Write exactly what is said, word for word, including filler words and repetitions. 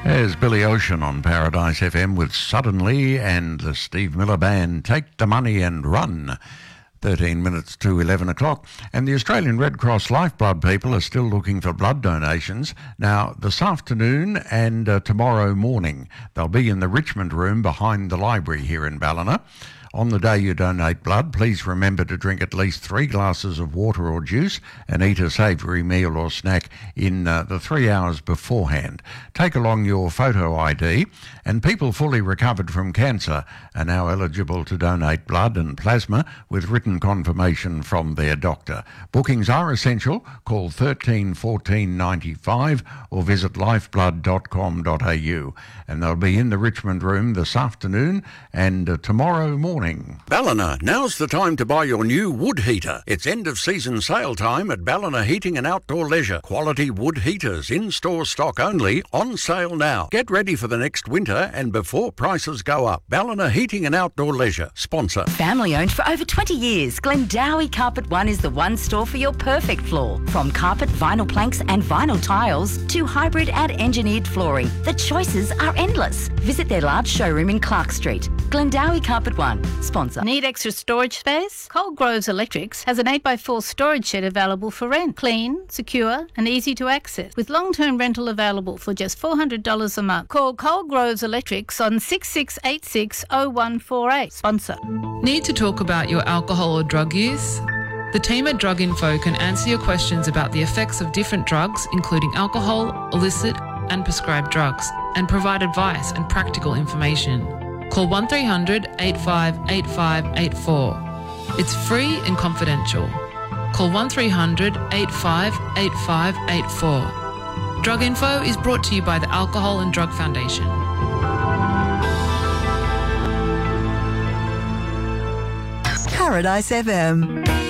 There's Billy Ocean on Paradise F M with Suddenly and the Steve Miller Band, Take the Money and Run. thirteen minutes to eleven o'clock. And the Australian Red Cross Lifeblood people are still looking for blood donations. Now, this afternoon and uh, tomorrow morning, they'll be in the Richmond room behind the library here in Ballina. On the day you donate blood, please remember to drink at least three glasses of water or juice and eat a savoury meal or snack in uh, the three hours beforehand. Take along your photo I D, and people fully recovered from cancer are now eligible to donate blood and plasma with written confirmation from their doctor. Bookings are essential. Call thirteen fourteen ninety-five or visit lifeblood dot com dot a u. And they'll be in the Richmond room this afternoon and uh, tomorrow morning. Ballina, now's the time to buy your new wood heater. It's end of season sale time at Ballina Heating and Outdoor Leisure. Quality wood heaters, in-store stock only, on sale now. Get ready for the next winter and before prices go up. Ballina Heating and Outdoor Leisure, sponsor. Family owned for over twenty years, Glendowie Carpet One is the one store for your perfect floor. From carpet, vinyl planks and vinyl tiles to hybrid and engineered flooring, the choices are endless. Visit their large showroom in Clark Street. Glendowie Carpet One, sponsor. Need extra storage space? Cold Groves Electrics has an eight by four storage shed available for rent. Clean, secure and easy to access, with long-term rental available for just four hundred dollars a month. Call Cold Groves Electrics on six six eight six oh one four eight. Sponsor. Need to talk about your alcohol or drug use? The team at Drug Info can answer your questions about the effects of different drugs, including alcohol, illicit and prescribed drugs, and provide advice and practical information. Call one three hundred eight five eight five eight four. It's free and confidential. Call one three hundred eight five eight five eight four. Drug Info is brought to you by the Alcohol and Drug Foundation. Paradise F M.